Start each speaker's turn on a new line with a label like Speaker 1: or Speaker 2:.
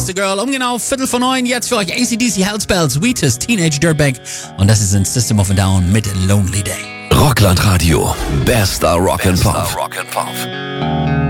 Speaker 1: Gossip Girl. Genau 8:45 jetzt für euch AC/DC Hellspells, Wheatus, Teenage Dirtbag. Und das ist ein System of a Down mit Lonely Day.
Speaker 2: Rockland Radio. Bester Rock and Pop.